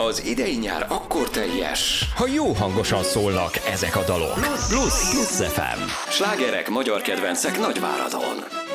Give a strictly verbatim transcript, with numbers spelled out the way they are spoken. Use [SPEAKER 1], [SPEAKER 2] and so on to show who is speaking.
[SPEAKER 1] Az idei nyár akkor teljes,
[SPEAKER 2] ha jó hangosan szólnak ezek a dalok. Plusz, plusz ef em.
[SPEAKER 1] slágerek, magyar kedvencek Nagyváradon.